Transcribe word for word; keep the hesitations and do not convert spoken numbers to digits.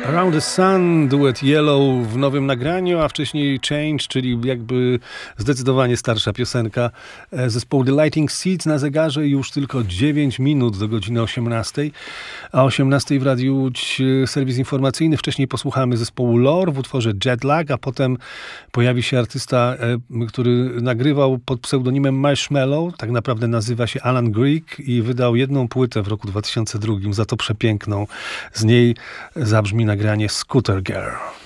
Around the Sun, duet Yellow w nowym nagraniu, a wcześniej Change, czyli jakby zdecydowanie starsza piosenka zespołu The Lighting Seeds. Na zegarze już tylko dziewięć minut do godziny osiemnastej, a o osiemnastej w Radiu Łódź serwis informacyjny. Wcześniej posłuchamy zespołu Lore w utworze Jetlag, a potem pojawi się artysta, który nagrywał pod pseudonimem Marshmallow, tak naprawdę nazywa się Alan Greek i wydał jedną płytę w roku dwa tysiące drugim, za to przepiękną. Z niej zabrzmi nagranie Scooter Girl.